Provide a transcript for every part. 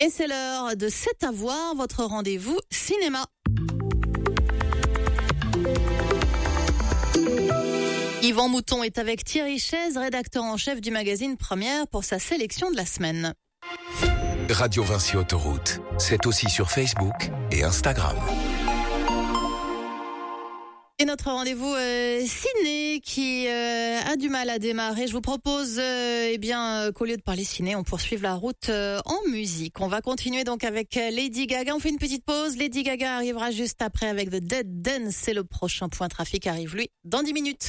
Et c'est l'heure de C'est à voir, votre rendez-vous cinéma. Yvan Mouton est avec Thierry Chaise, rédacteur en chef du magazine Première, pour sa sélection de la semaine. Radio Vinci Autoroute, c'est aussi sur Facebook et Instagram. Et notre rendez-vous ciné qui a du mal à démarrer. Je vous propose qu'au lieu de parler ciné, on poursuive la route en musique. On va continuer donc avec Lady Gaga. On fait une petite pause. Lady Gaga arrivera juste après avec The Dead Dance. C'est le prochain point trafic, arrive lui dans 10 minutes.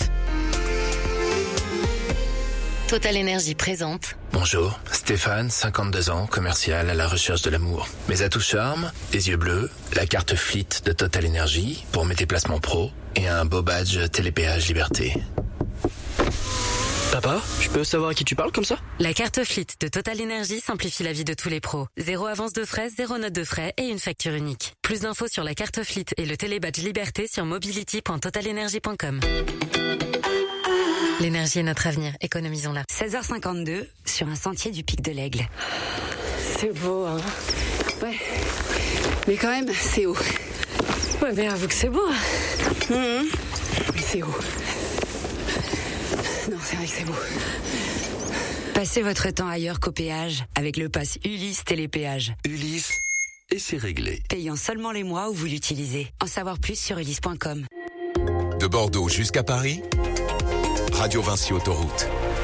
Total Énergie présente. Bonjour, Stéphane, 52 ans, commercial à la recherche de l'amour. Mes atouts charme, les yeux bleus, la carte Fleet de Total Énergie pour mes déplacements pro et un beau badge Télépéage Liberté. Papa, je peux savoir à qui tu parles comme ça? La carte Fleet de Total Énergie simplifie la vie de tous les pros. 0 avance de frais, 0 note de frais et une facture unique. Plus d'infos sur la carte Fleet et le télébadge Liberté sur mobility.totalenergie.com. L'énergie est notre avenir, économisons-la. 16h52 sur un sentier du Pic de l'Aigle. C'est beau, hein? Ouais. Mais quand même, c'est haut. Ouais, mais avoue que c'est beau. Mais c'est haut. Non, c'est vrai que c'est beau. Passez votre temps ailleurs qu'au péage avec le pass Ulysse Télépéage. Ulysse, et c'est réglé. Payant seulement les mois où vous l'utilisez. En savoir plus sur ulysse.com. De Bordeaux jusqu'à Paris, Radio Vinci Autoroute.